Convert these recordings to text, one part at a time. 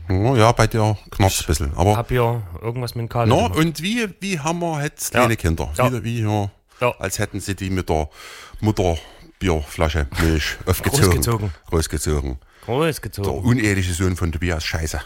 Ja, bei dir knarzt ein bisschen. Aber Hab ja irgendwas mit dem Kabel. no, und wie haben wir jetzt kleine Kinder? Ja. Wie ja, als hätten sie die mit der Mutterbierflasche Milch aufgezogen. Großgezogen. Der uneheliche Sohn von Tobias, scheiße.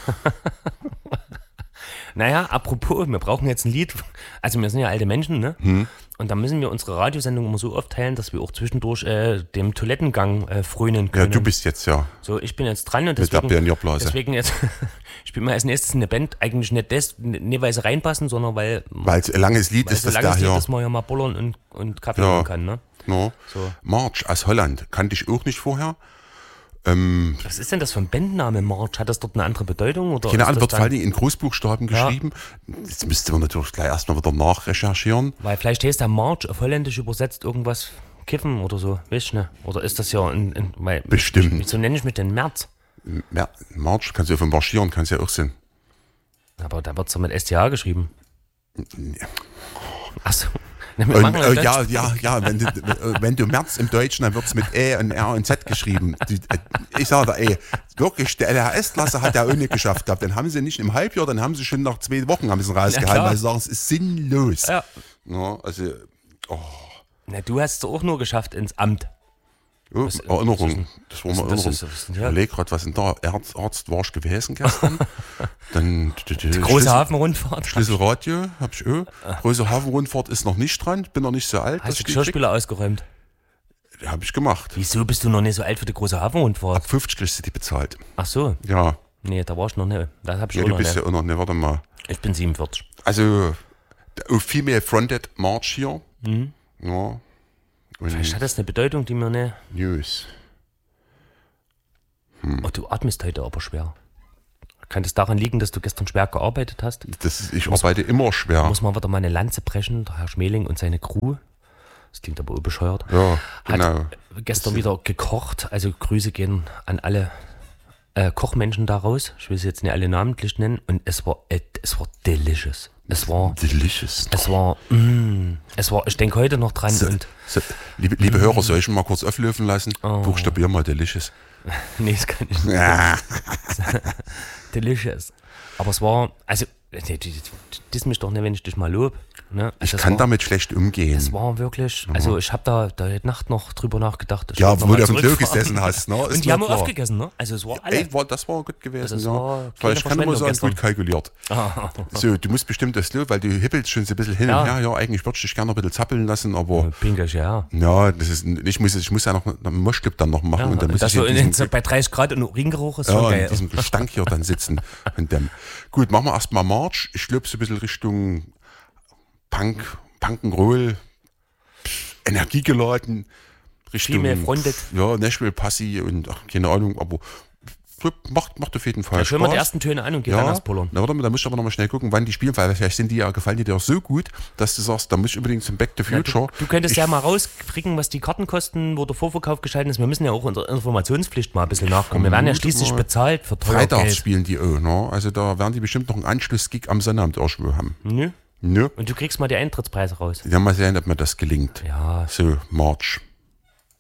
Naja, apropos, wir brauchen jetzt ein Lied. Also wir sind ja alte Menschen, ne? Und da müssen wir unsere Radiosendung immer so aufteilen, dass wir auch zwischendurch dem Toilettengang frönen können. Ja, du bist jetzt So, ich bin jetzt dran und mit der Pionierblase. deswegen jetzt spielen wir als nächstes eine Band. Eigentlich nicht weil sie reinpassen, sondern weil es ein langes Lied ist, das da hier. Dass man ja mal bullern und Kaffee machen kann, ne? No. So. March aus Holland, kannte ich auch nicht vorher. Was ist denn das für ein Bandname, March? Hat das dort eine andere Bedeutung? Oder Keine Ahnung, wird vor allem in Großbuchstaben geschrieben. Jetzt müsste man natürlich gleich erstmal wieder nachrecherchieren. Weil vielleicht heißt der March auf Holländisch übersetzt irgendwas Kiffen oder so, weißt du, ne? Oder ist das ja Bestimmt. Wieso nenne ich mich denn März? March, kannst du ja von marschieren, kannst ja auch sein. Aber da wird es doch mit STH geschrieben. Achso. Wenn du März im Deutschen, dann wird es mit E und R und Z geschrieben. Ich sage da, wirklich, der LHS-Klasse hat ja auch nicht geschafft gehabt. Dann haben sie nicht im Halbjahr, dann haben sie schon nach 2 Wochen haben sie rausgehalten, weil sie sagen, es ist sinnlos. Ja. Ja, also, Na, du hast es auch nur geschafft ins Amt. Oh, Erinnerung. Das war mal Erinnerung. Ich überlege gerade, was in der Arzt war ich gewesen gestern. Dann die große Hafenrundfahrt. Schlüsselradio habe ich auch. Große Hafenrundfahrt ist noch nicht dran. Bin noch nicht so alt. Hast du Geschirrspüler ausgeräumt? Habe ich gemacht. Wieso bist du noch nicht so alt für die große Hafenrundfahrt? Ab 50 kriegst du die bezahlt. Ach so. Ja. Nee, da war ich noch nicht. Das hab ich Ja, auch du noch bist nicht. ja auch noch nicht. Warte mal. Ich bin 47. Also, Female Fronted March hier. Ja. Und Vielleicht hat das eine Bedeutung, die mir nicht... News. Oh, du atmest heute aber schwer. Kann das daran liegen, dass du gestern schwer gearbeitet hast? Ich arbeite immer schwer. Muss man wieder mal eine Lanze brechen, der Herr Schmeling und seine Crew. Das klingt aber bescheuert. Ja, genau. Hat gestern wieder gekocht. Also Grüße gehen an alle Kochmenschen daraus. Ich will sie jetzt nicht alle namentlich nennen. Und es war delicious. Es war, ich denke heute noch dran. Liebe Hörer, soll ich ihn mal kurz auflösen lassen? Buchstabier mal delicious. Nee, das kann ich nicht. Delicious. Aber es war, also, diss mich doch nicht, wenn ich dich mal lobe. Ne? Also ich kann damit schlecht umgehen. Es war wirklich, also ich habe da heute Nacht noch drüber nachgedacht. Ja, wo du auf dem Klo gesessen hast. Ne? Und die haben auch aufgegessen, ne? Also es war alle. Das war gut gewesen, also ja. Ich kann immer sagen, gut kalkuliert. So, du musst bestimmt das Klo, weil du hippelst schon so ein bisschen hin und her. Ja, eigentlich würde ich dich gerne ein bisschen zappeln lassen, aber... Pinkisch, ja. Ja, das ist, ich muss ja noch einen Moschclub dann noch machen. Ja, und dann muss das ich so bei 30 Grad und Uringeruch ist schon geil. In diesem Gestank hier dann sitzen. Und dann, gut, machen wir erstmal March. Ich glaube so ein bisschen Richtung Punk'n'Roll, energiegeladen, Richtung Nashville Passy und keine Ahnung, aber macht auf jeden Fall Spaß. Spaß. Hören wir die ersten Töne an und gehen dann ins Pullern. Da musst du aber noch mal schnell gucken, wann die spielen, weil vielleicht gefallen die dir so gut, dass du sagst, da muss ich unbedingt zum Back to Future. Du könntest ja mal rauskriegen, was die Karten kosten, wo der Vorverkauf geschalten ist. Wir müssen ja auch unserer Informationspflicht mal ein bisschen nachkommen. Wir werden ja schließlich bezahlt für teuer Freitags Geld. spielen die auch, ne? Also da werden die bestimmt noch einen Anschlussgig am Sonnabend irgendwo haben. Nö. Und du kriegst mal die Eintrittspreise raus. Ja, mal sehen, ob mir das gelingt. Ja. So, March.